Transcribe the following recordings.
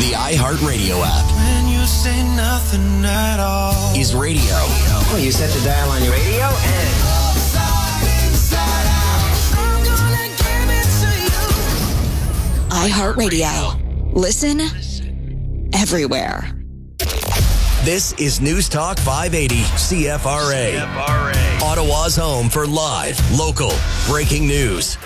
the iHeartRadio app. When you say nothing at all. Is radio. Well, you set the dial on your radio and... iHeartRadio. Listen everywhere. This is News Talk 580 CFRA. Ottawa's home for live, local, breaking news.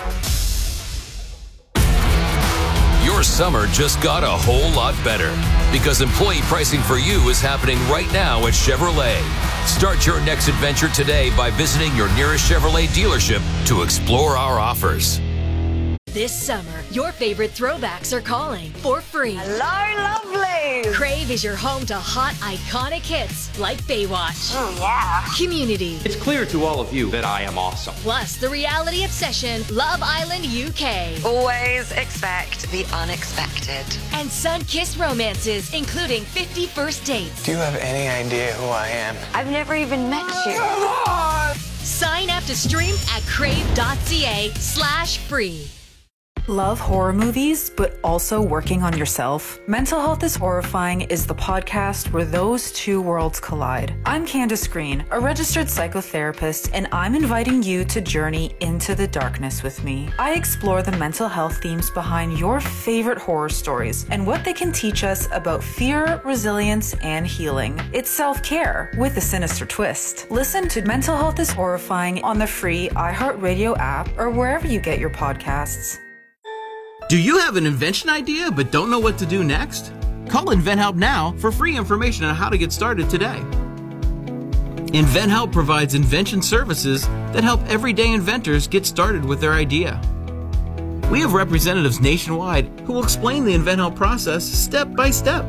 Your summer just got a whole lot better because employee pricing for you is happening right now at Chevrolet. Start your next adventure today by visiting your nearest Chevrolet dealership to explore our offers. This summer, your favorite throwbacks are calling for free. Hello, lovely. Crave is your home to hot, iconic hits like Baywatch. Oh, yeah. Community. It's clear to all of you that I am awesome. Plus, the reality obsession, Love Island UK. Always expect the unexpected. And sun-kissed romances, including 50 First Dates. Do you have any idea who I am? I've never even met you. Come on! Sign up to stream at crave.ca/free. Love horror movies, but also working on yourself? Mental Health is Horrifying is the podcast where those two worlds collide. I'm Candace Green, a registered psychotherapist, and I'm inviting you to journey into the darkness with me. I explore the mental health themes behind your favorite horror stories and what they can teach us about fear, resilience, and healing. It's self-care with a sinister twist. Listen to Mental Health is Horrifying on the free iHeartRadio app or wherever you get your podcasts. Do you have an invention idea but don't know what to do next? Call InventHelp now for free information on how to get started today. InventHelp provides invention services that help everyday inventors get started with their idea. We have representatives nationwide who will explain the InventHelp process step by step.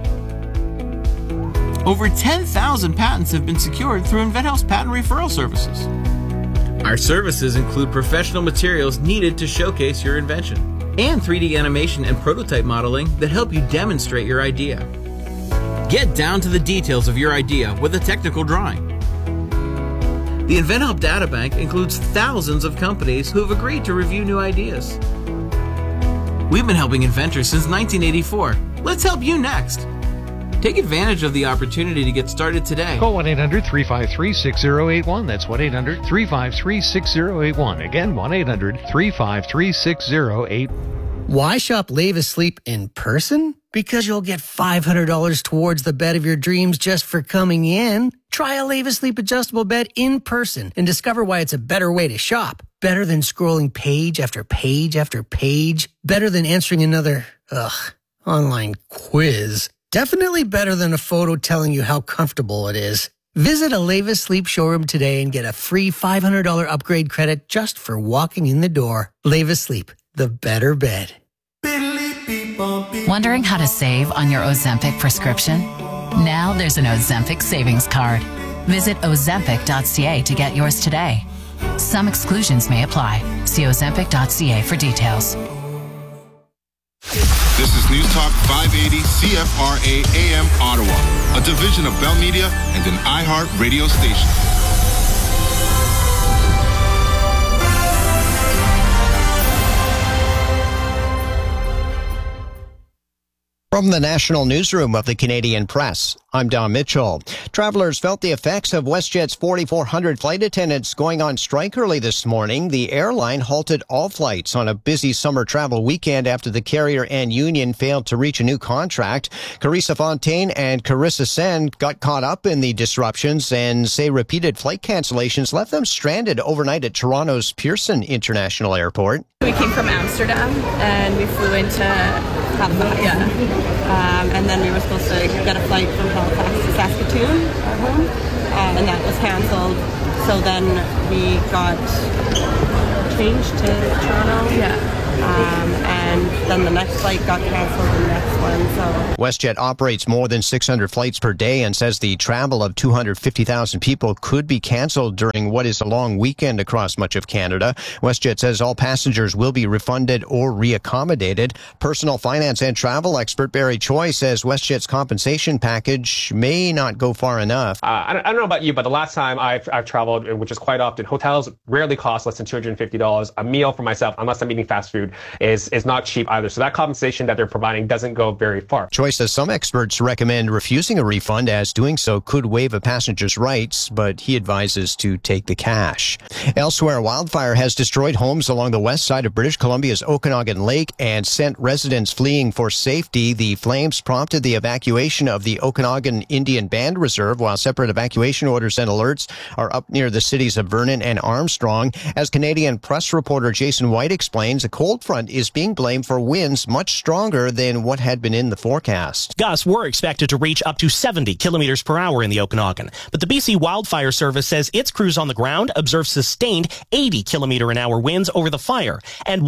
Over 10,000 patents have been secured through InventHelp's patent referral services. Our services include professional materials needed to showcase your invention, and 3D animation and prototype modeling that help you demonstrate your idea. Get down to the details of your idea with a technical drawing. The InventHelp Databank includes thousands of companies who have agreed to review new ideas. We've been helping inventors since 1984. Let's help you next. Take advantage of the opportunity to get started today. Call 1-800-353-6081. That's 1-800-353-6081. Again, 1-800-353-6081. Why shop Lavis Sleep in person? Because you'll get $500 towards the bed of your dreams just for coming in. Try a Lavis Sleep adjustable bed in person and discover why it's a better way to shop. Better than scrolling page after page after page. Better than answering another, online quiz. Definitely better than a photo telling you how comfortable it is. Visit a Lavis Sleep showroom today and get a free $500 upgrade credit just for walking in the door. Lavis Sleep, the better bed. Wondering how to save on your Ozempic prescription? Now there's an Ozempic savings card. Visit Ozempic.ca to get yours today. Some exclusions may apply. See Ozempic.ca for details. This is News Talk 580 CFRA AM Ottawa, a division of Bell Media and an iHeart radio station. From the National Newsroom of the Canadian Press, I'm Don Mitchell. Travelers felt the effects of WestJet's 4,400 flight attendants going on strike early this morning. The airline halted all flights on a busy summer travel weekend after the carrier and union failed to reach a new contract. Carissa Fontaine and Carissa Sen got caught up in the disruptions and say repeated flight cancellations left them stranded overnight at Toronto's Pearson International Airport. We came from Amsterdam and we flew into Halifax. And then we were supposed to get a flight from Halifax to Saskatoon, our home, and that was canceled. So then we got changed to Toronto. And then the next flight got canceled, the next one. So WestJet operates more than 600 flights per day and says the travel of 250,000 people could be canceled during what is a long weekend across much of Canada. WestJet says all passengers will be refunded or reaccommodated. Personal finance and travel expert Barry Choi says WestJet's compensation package may not go far enough. I don't know about you, but the last time I've traveled, which is quite often, hotels rarely cost less than $250 a meal for myself, unless I'm eating fast food. injured is not cheap either. So that compensation that they're providing doesn't go very far. Choice says some experts recommend refusing a refund, as doing so could waive a passenger's rights, but he advises to take the cash. Elsewhere, a wildfire has destroyed homes along the west side of British Columbia's Okanagan Lake and sent residents fleeing for safety. The flames prompted the evacuation of the Okanagan Indian Band Reserve, while separate evacuation orders and alerts are up near the cities of Vernon and Armstrong. As Canadian Press reporter Jason White explains, a cold front is being blamed for winds much stronger than what had been in the forecast. Gusts were expected to reach up to 70 kilometers per hour in the Okanagan, but the BC Wildfire Service says its crews on the ground observed sustained 80 kilometer an hour winds over the fire and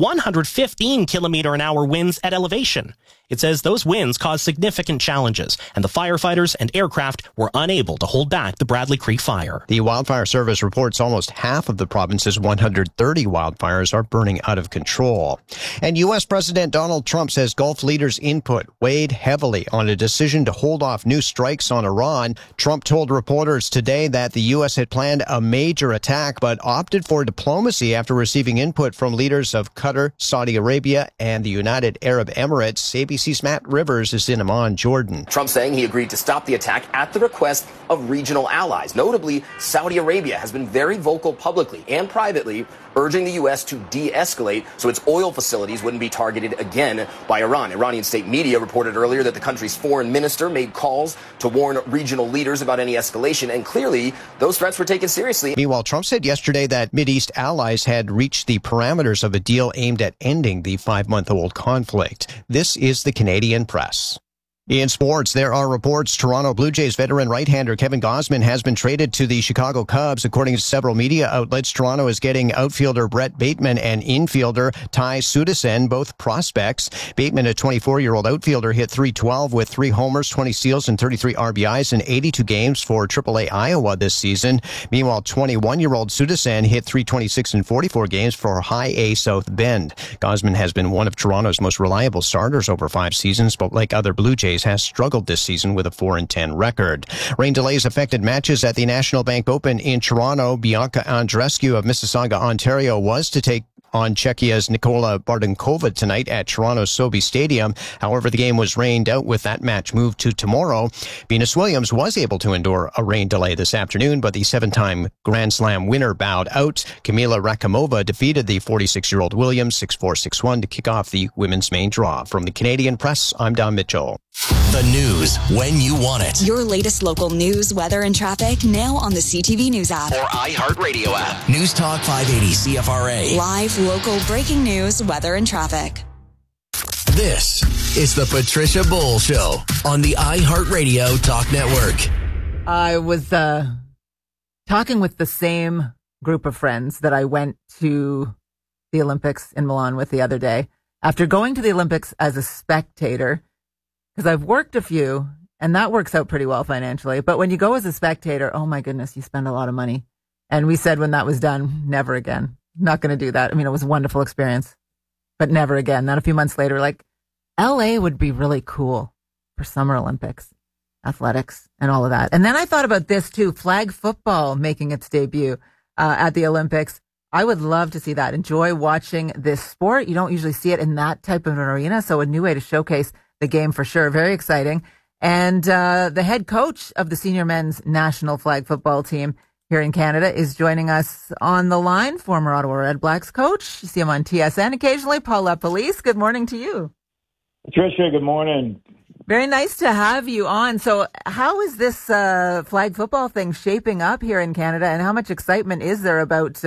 115 kilometer an hour winds at elevation. It says those winds caused significant challenges, and the firefighters and aircraft were unable to hold back the Bradley Creek fire. The Wildfire Service reports almost half of the province's 130 wildfires are burning out of control. And U.S. President Donald Trump says Gulf leaders' input weighed heavily on a decision to hold off new strikes on Iran. Trump told reporters today that the U.S. had planned a major attack, but opted for diplomacy after receiving input from leaders of Qatar, Saudi Arabia, and the United Arab Emirates. ABC's Matt Rivers is in Amman, Jordan. Trump saying he agreed to stop the attack at the request of regional allies. Notably, Saudi Arabia has been very vocal publicly and privately, urging the U.S. to de-escalate so its oil facilities wouldn't be targeted again by Iran. Iranian state media reported earlier that the country's foreign minister made calls to warn regional leaders about any escalation, and clearly those threats were taken seriously. Meanwhile, Trump said yesterday that Mideast allies had reached the parameters of a deal aimed at ending the 5-month-old conflict. This is the Canadian Press. In sports, there are reports Toronto Blue Jays veteran right-hander Kevin Gausman has been traded to the Chicago Cubs. According to several media outlets, Toronto is getting outfielder Brett Bateman and infielder Ty Sudesen, both prospects. Bateman, a 24-year-old outfielder, hit .312 with 3 homers, 20 steals, and 33 RBIs in 82 games for AAA Iowa this season. Meanwhile, 21-year-old Sudesen hit .326 in 44 games for High A South Bend. Gausman has been one of Toronto's most reliable starters over 5 seasons, but like other Blue Jays, has struggled this season with a 4-10 record. Rain delays affected matches at the National Bank Open in Toronto. Bianca Andreescu of Mississauga, Ontario, was to take on Czechia's Nikola Bardenkova tonight at Toronto's Sobe Stadium. However, the game was rained out with that match moved to tomorrow. Venus Williams was able to endure a rain delay this afternoon, but the 7-time Grand Slam winner bowed out. Kamila Rakimova defeated the 46-year-old Williams 6-4, 6-1 to kick off the women's main draw. From the Canadian Press, I'm Don Mitchell. The news when you want it. Your latest local news, weather, and traffic now on the CTV News app or iHeartRadio app. News Talk 580 CFRA. Live, local, breaking news, weather, and traffic. This is the Patricia Bull Show on the iHeartRadio Talk Network. I was talking with the same group of friends that I went to the Olympics in Milan with the other day. After going to the Olympics as a spectator, because I've worked a few, and that works out pretty well financially. But when you go as a spectator, oh my goodness, you spend a lot of money. And we said when that was done, never again. Not going to do that. I mean, it was a wonderful experience, but never again. Then a few months later, like, LA would be really cool for Summer Olympics, athletics, and all of that. And then I thought about this too, flag football making its debut at the Olympics. I would love to see that. Enjoy watching this sport. You don't usually see it in that type of an arena, so a new way to showcase the game for sure. Very exciting. And the head coach of the senior men's national flag football team here in Canada is joining us on the line. Former Ottawa Red Blacks coach. You see him on TSN occasionally. Paul LaPolice, good morning to you. Patricia, good morning. Very nice to have you on. So how is this flag football thing shaping up here in Canada, and how much excitement is there about,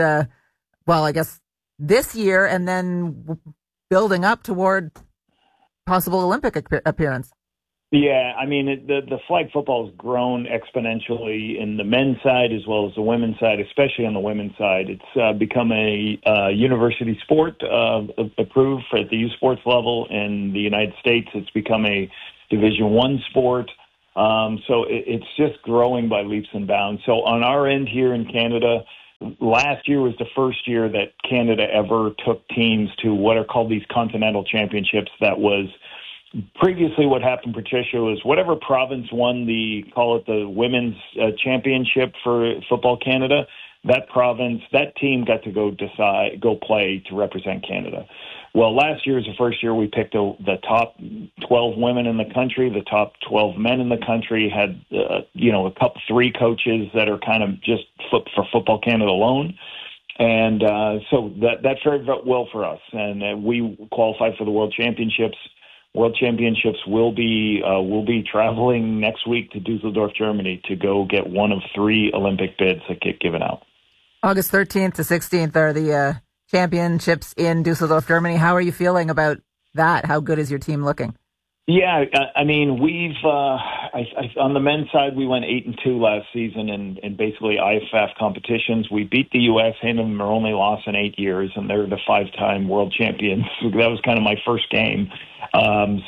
I guess this year and then building up toward possible Olympic appearance? Yeah, I mean, the flag football has grown exponentially in the men's side as well as the women's side, especially on the women's side. It's become a university sport approved at the U Sports level. In the United States, it's become a Division I sport. So it's just growing by leaps and bounds. So on our end here in Canada, last year was the first year that Canada ever took teams to what are called these continental championships. That was previously what happened, Patricia, was whatever province won the women's championship for Football Canada, that province, that team got to go play to represent Canada. Well, last year is the first year we picked the top 12 women in the country, the top 12 men in the country, had, three coaches that are kind of just for Football Canada alone. And so that fared well for us. And we qualified for the World Championships. World Championships will be traveling next week to Dusseldorf, Germany, to go get one of 3 Olympic bids that get given out. August 13th to 16th are the championships in Dusseldorf, Germany. How are you feeling about that? How good is your team looking? Yeah, I mean, we've on the men's side, we went 8-2 last season in basically IFF competitions. We beat the U.S. Hand them their only loss in 8 years, and they're the 5-time world champions. That was kind of my first game. I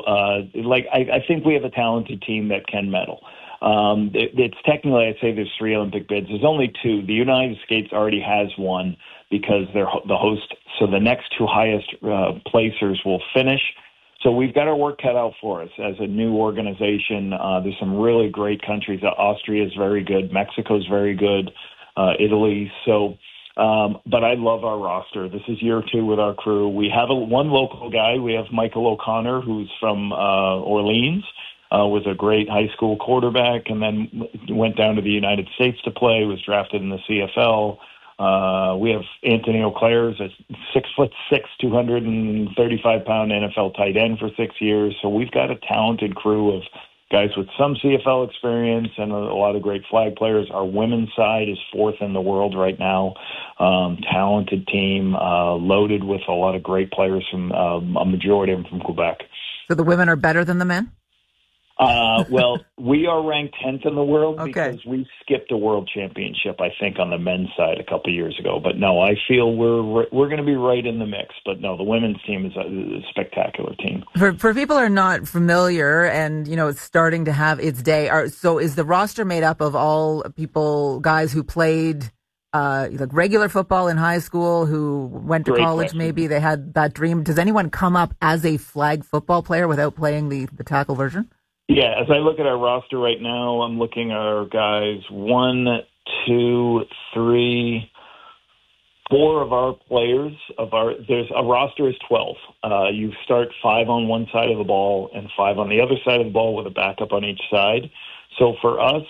think we have a talented team that can medal. It's technically, I'd say there's 3 Olympic bids. There's only 2. The United States already has one because they're the host. So the next 2 highest placers will finish. So we've got our work cut out for us as a new organization. There's some really great countries. Austria is very good. Mexico is very good. Italy. So, but I love our roster. This is year 2 with our crew. We have one local guy. We have Michael O'Connor, who's from Orleans. Was a great high school quarterback, and then went down to the United States to play, was drafted in the CFL. We have Anthony Auclair, a 6'6", 235-pound NFL tight end for 6 years. So we've got a talented crew of guys with some CFL experience and a lot of great flag players. Our women's side is 4th in the world right now. Talented team, loaded with a lot of great players from a majority of them from Quebec. So the women are better than the men? Well, we are ranked 10th in the world because we skipped a world championship, I think, on the men's side a couple of years ago. But no, I feel we're going to be right in the mix. But no, the women's team is a spectacular team. For people who are not familiar, and it's starting to have its day. So is the roster made up of all guys who played like regular football in high school, who went to college? Maybe they had that dream. Does anyone come up as a flag football player without playing the tackle version? Yeah, as I look at our roster right now, I'm looking at our guys. 1, 2, 3, 4 of our players there's a roster is 12. You start 5 on one side of the ball and 5 on the other side of the ball with a backup on each side. So for us,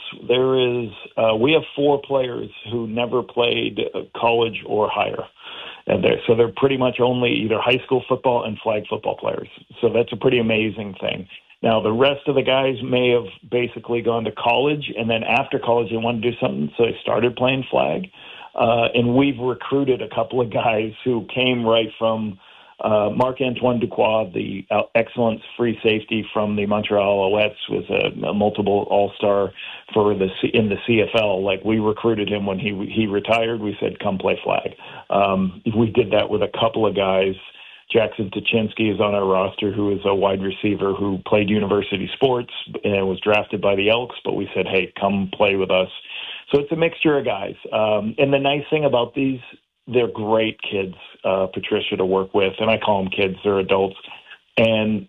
we have 4 players who never played college or higher. And so they're pretty much only either high school football and flag football players. So that's a pretty amazing thing. Now, the rest of the guys may have basically gone to college, and then after college they wanted to do something, so they started playing flag. And we've recruited a couple of guys who came right from Marc-Antoine Duquois, the excellence free safety from the Montreal Alouettes, was a multiple all-star in the CFL. Like, we recruited him when he retired. We said, come play flag. We did that with a couple of guys. Jackson Tuchinski is on our roster, who is a wide receiver who played university sports and was drafted by the Elks, but we said, hey, come play with us. So it's a mixture of guys. And the nice thing about these, they're great kids, Patricia, to work with. And I call them kids, they're adults. And,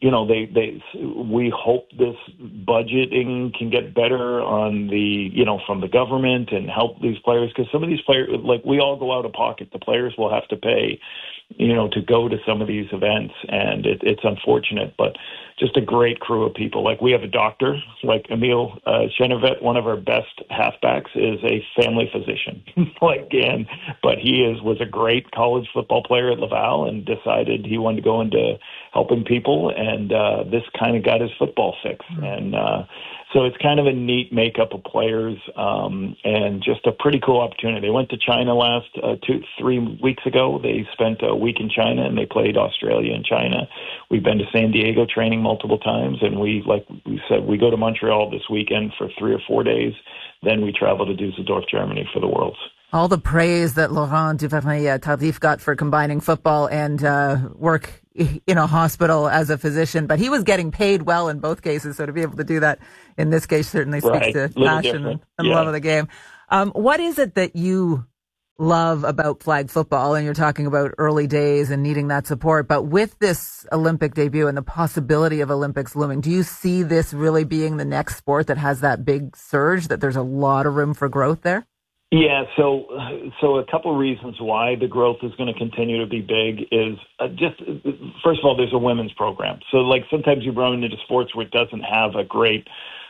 we hope this budgeting can get better on from the government and help these players. Because some of these players, like, we all go out of pocket. The players will have to pay, to go to some of these events. And it's unfortunate, but just a great crew of people. Like, we have a doctor, like Emile Chenevet, one of our best halfbacks, is a family physician. But he was a great college football player at Laval and decided he wanted to go into helping people, and this kind of got his football fix. And so it's kind of a neat makeup of players, and just a pretty cool opportunity. They went to China last 2-3 weeks ago. They spent a week in China, and they played Australia and China. We've been to San Diego training multiple times, and we said, we go to Montreal this weekend for 3 or 4 days. Then we travel to Dusseldorf, Germany for the Worlds. All the praise that Laurent Duvernay-Tardif got for combining football and work in a hospital as a physician, but he was getting paid well in both cases, so to be able to do that in this case certainly speaks to passion and love of the game. What is it that you love about flag football? And you're talking about early days and needing that support, but with this Olympic debut and the possibility of Olympics looming, do you see this really being the next sport that has that big surge, that there's a lot of room for growth there? Yeah, so a couple of reasons why the growth is going to continue to be big is first of all, there's a women's program. So like sometimes you run into sports where it doesn't have a great,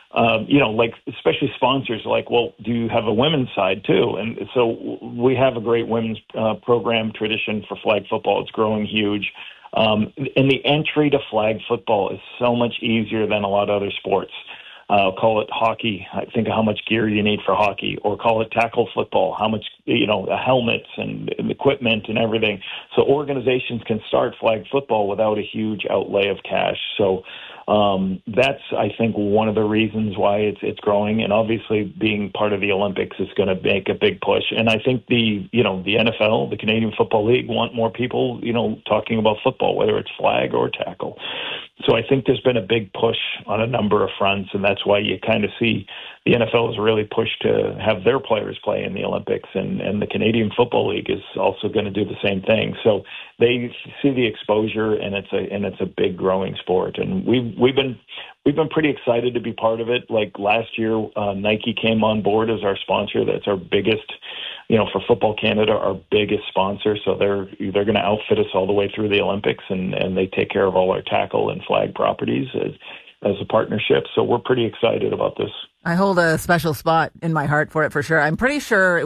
like especially sponsors like, well, do you have a women's side too? And so we have a great women's program tradition for flag football. It's growing huge. And the entry to flag football is so much easier than a lot of other sports. Call it hockey. I think of how much gear you need for hockey, or call it tackle football, how much, helmets and equipment and everything. So organizations can start flag football without a huge outlay of cash. So that's, I think, one of the reasons why it's growing. And obviously being part of the Olympics is going to make a big push. And I think the NFL, the Canadian Football League, want more people, talking about football, whether it's flag or tackle. So I think there's been a big push on a number of fronts, and that's why you kind of see the NFL has really pushed to have their players play in the Olympics, and the Canadian Football League is also going to do the same thing. So they see the exposure, and it's a big growing sport, and we've been pretty excited to be part of it. Like last year, Nike came on board as our sponsor. That's our biggest, for Football Canada, our biggest sponsor. So they're going to outfit us all the way through the Olympics, and they take care of all our tackle and flag properties as a partnership. So we're pretty excited about this. I hold a special spot in my heart for it, for sure. I'm pretty sure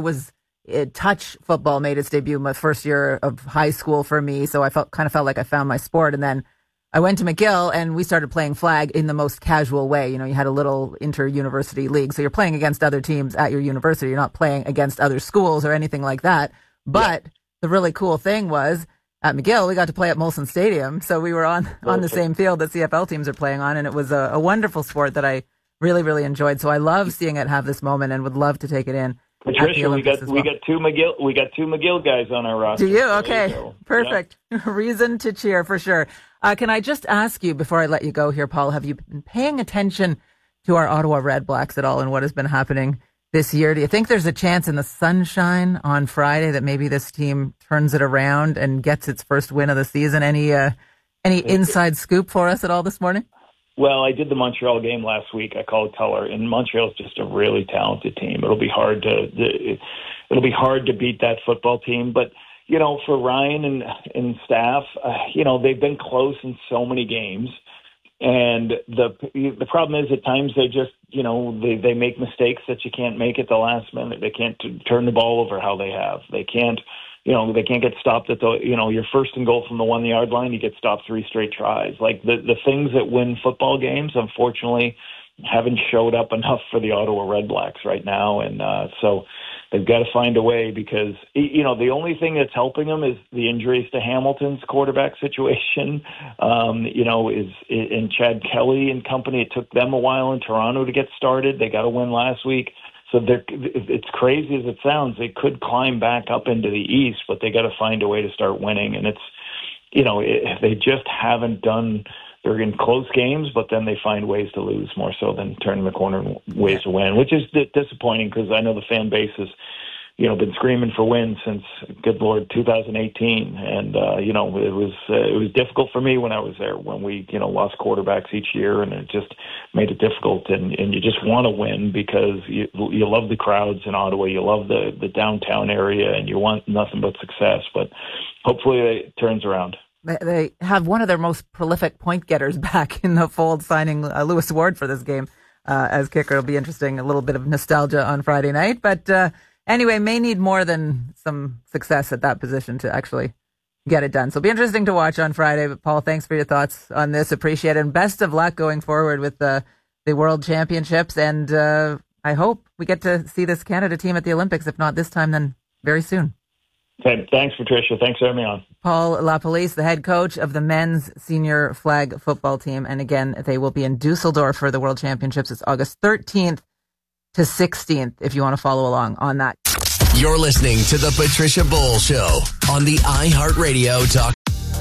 touch football made its debut my first year of high school for me. So I felt like I found my sport. And then I went to McGill and we started playing flag in the most casual way. You had a little inter-university league. So you're playing against other teams at your university. You're not playing against other schools or anything like that. But the really cool thing was at McGill, we got to play at Molson Stadium. So we were on the same field that CFL teams are playing on. And it was a wonderful sport that I really, really enjoyed. So I love seeing it have this moment and would love to take it in. Patricia, we got two McGill guys on our roster. Do you? Okay, perfect. Yeah. Reason to cheer for sure. Can I just ask you before I let you go here, Paul? Have you been paying attention to our Ottawa Red Blacks at all and what has been happening this year? Do you think there's a chance in the sunshine on Friday that maybe this team turns it around and gets its first win of the season? Any inside scoop for us at all this morning? Well, I did the Montreal game last week. I called color, and Montreal's just a really talented team. It'll be hard to beat that football team. But for Ryan and staff, they've been close in so many games, and the problem is at times they just they make mistakes that you can't make at the last minute. They can't turn the ball over how they have. They can't. They can't get stopped at you're first and goal from the 1 yard line. You get stopped 3 straight tries. Like the things that win football games, unfortunately, haven't showed up enough for the Ottawa Red Blacks right now. And so they've got to find a way because, the only thing that's helping them is the injuries to Hamilton's quarterback situation, is in Chad Kelly and company. It took them a while in Toronto to get started. They got a win last week. So it's crazy as it sounds. They could climb back up into the East, but they got to find a way to start winning. And it's, they just haven't done. They're in close games, but then they find ways to lose more so than turning the corner and ways to win, which is disappointing because I know the fan base has, been screaming for wins since, good Lord, 2018. And, it was difficult for me when I was there when we, lost quarterbacks each year, and it just made it difficult. And you just want to win because you love the crowds in Ottawa. You love the downtown area, and you want nothing but success. But hopefully it turns around. They have one of their most prolific point getters back in the fold, signing Lewis Ward for this game as kicker. It'll be interesting. A little bit of nostalgia on Friday night, but anyway, may need more than some success at that position to actually get it done. So it'll be interesting to watch on Friday. But Paul, thanks for your thoughts on this. Appreciate it. And best of luck going forward with the World Championships. And I hope we get to see this Canada team at the Olympics. If not this time, then very soon. Okay, thanks, Patricia. Thanks for having me on. Paul LaPolice, the head coach of the men's senior flag football team. And again, they will be in Dusseldorf for the World Championships. It's August 13th to 16th, if you want to follow along on that. You're listening to The Patricia Bowl Show on the iHeartRadio Talk.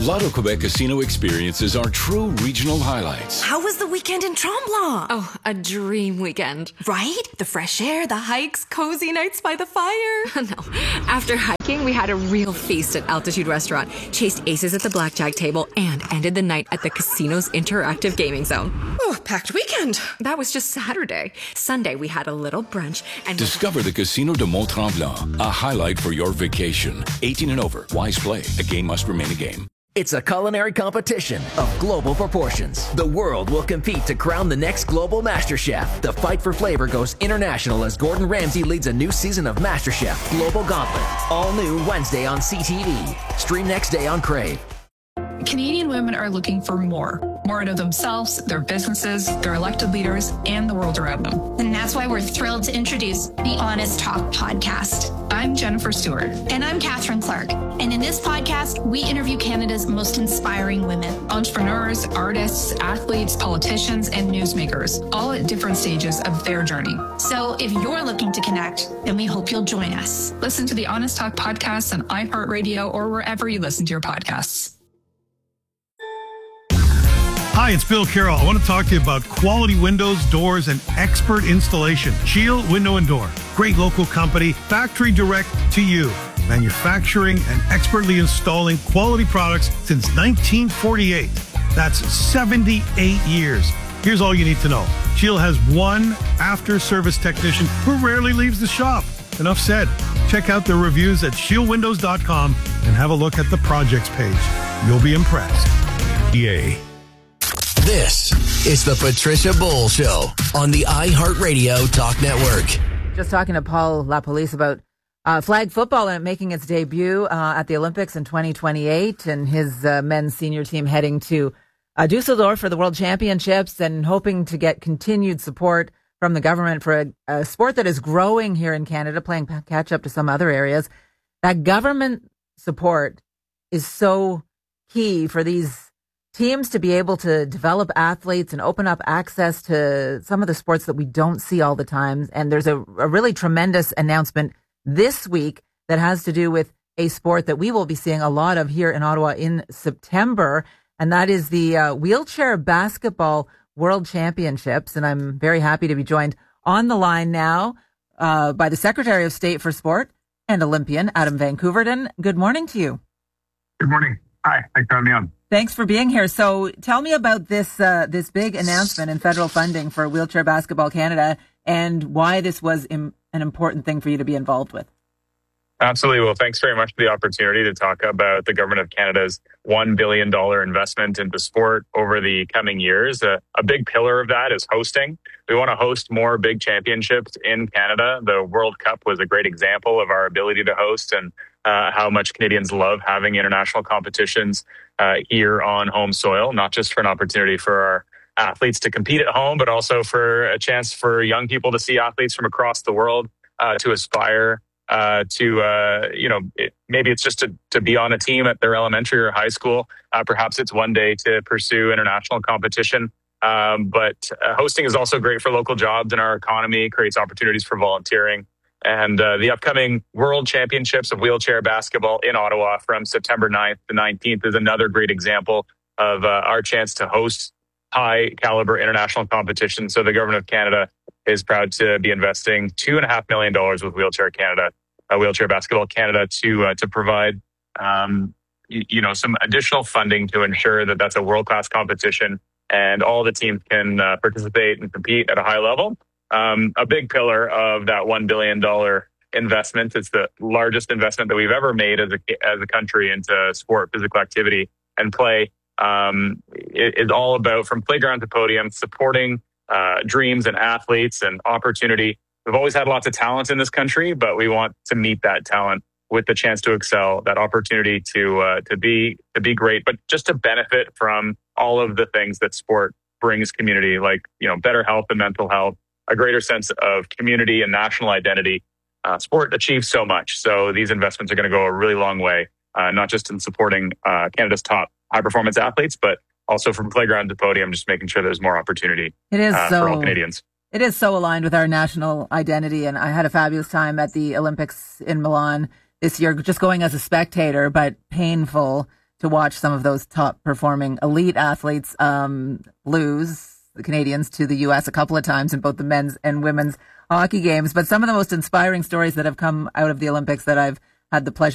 Lotto Quebec casino experiences are true regional highlights. How was the weekend in Tremblant? Oh, a dream weekend. Right? The fresh air, the hikes, cozy nights by the fire. No. After hiking, we had a real feast at Altitude Restaurant, chased aces at the blackjack table, and ended the night at the casino's interactive gaming zone. Oh, packed weekend. That was just Saturday. Sunday, we had a little brunch and... Discover the Casino de Mont-Tremblant, a highlight for your vacation. 18 and over. Wise play. A game must remain a game. It's a culinary competition of global proportions. The world will compete to crown the next global Master Chef. The fight for flavor goes international as Gordon Ramsay leads a new season of Master Chef Global Gauntlet. All new Wednesday on CTV. Stream next day on Crave. Canadian women are looking for more out of themselves, their businesses, their elected leaders, and the world around them. And that's why we're thrilled to introduce the Honest Talk podcast. I'm Jennifer Stewart. And I'm Catherine Clark. And in this podcast, we interview Canada's most inspiring women. Entrepreneurs, artists, athletes, politicians, and newsmakers, all at different stages of their journey. So if you're looking to connect, then we hope you'll join us. Listen to the Honest Talk podcast on iHeartRadio or wherever you listen to your podcasts. Hi, it's Bill Carroll. I want to talk to you about quality windows, doors, and expert installation. Shield Window and Door. Great local company, factory direct to you. Manufacturing and expertly installing quality products since 1948. That's 78 years. Here's all you need to know. Shield has one after-service technician who rarely leaves the shop. Enough said. Check out the reviews at shieldwindows.com and have a look at the projects page. You'll be impressed. Yay. This is the Patricia Bull Show on the iHeartRadio Talk Network. Just talking to Paul LaPolice about flag football and making its debut at the Olympics in 2028 and his men's senior team heading to Dusseldorf for the World Championships and hoping to get continued support from the government for a sport that is growing here in Canada, playing catch up to some other areas. That government support is so key for these teams to be able to develop athletes and open up access to some of the sports that we don't see all the time. And there's a really tremendous announcement this week that has to do with a sport that we will be seeing a lot of here in Ottawa in September. And that is the wheelchair basketball World Championships. And I'm very happy to be joined on the line now by the Secretary of State for Sport and Olympian, Adam Van Koeverden. Good morning to you. Good morning. Hi. Thanks for having me on. Thanks for being here. So tell me about this this big announcement in federal funding for Wheelchair Basketball Canada and why this was an important thing for you to be involved with. Absolutely. Well, thanks very much for the opportunity to talk about the Government of Canada's $1 billion investment into sport over the coming years. A big pillar of that is hosting. We want to host more big championships in Canada. The World Cup was a great example of our ability to host and how much Canadians love having international competitions here on home soil, not just for an opportunity for our athletes to compete at home, but also for a chance for young people to see athletes from across the world to aspire maybe it's just to be on a team at their elementary or high school. Perhaps it's one day to pursue international competition. But hosting is also great for local jobs in our economy, creates opportunities for volunteering. And the upcoming World Championships of Wheelchair Basketball in Ottawa from September 9th to 19th is another great example of our chance to host high caliber international competition. So the Government of Canada is proud to be investing $2.5 million with Wheelchair Basketball Canada to provide some additional funding to ensure that that's a world-class competition and all the teams can participate and compete at a high level. A big pillar of that $1 billion investment. It's the largest investment that we've ever made as a country into sport, physical activity, and play. It is all about, from playground to podium, supporting dreams and athletes and opportunity. We've always had lots of talent in this country, but we want to meet that talent with the chance to excel, that opportunity to be great, but just to benefit from all of the things that sport brings community, like better health and mental health, a greater sense of community and national identity. Sport achieves so much, so these investments are going to go a really long way, not just in supporting Canada's top high-performance athletes, but also from playground to podium, just making sure there's more opportunity for all Canadians. It is so aligned with our national identity, and I had a fabulous time at the Olympics in Milan this year, just going as a spectator, but painful to to watch some of those top performing elite athletes lose, the Canadians, to the U.S. a couple of times in both the men's and women's hockey games. But some of the most inspiring stories that have come out of the Olympics that I've had the pleasure